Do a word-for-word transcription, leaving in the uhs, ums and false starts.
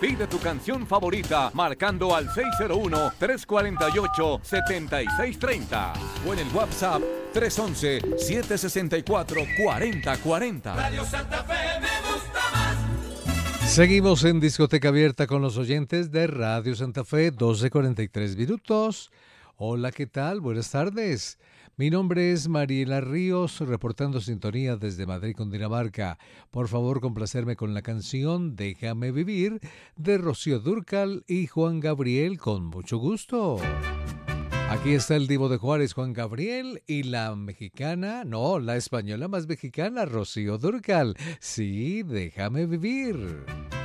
Pide tu canción favorita marcando al seis cero uno, tres cuatro ocho, siete seis tres cero o en el WhatsApp tres uno uno, siete seis cuatro, cuatro cero cuatro cero. Radio Santa Fe me gusta más. Seguimos en Discoteca Abierta con los oyentes de Radio Santa Fe, doce cuarenta y tres minutos. Hola, ¿qué tal? Buenas tardes. Mi nombre es Mariela Ríos, reportando sintonía desde Madrid, Cundinamarca. Por favor, complacerme con la canción Déjame Vivir de Rocío Dúrcal y Juan Gabriel, con mucho gusto. Aquí está el divo de Juárez, Juan Gabriel, y la mexicana, no, la española más mexicana, Rocío Dúrcal. Sí, Déjame Vivir.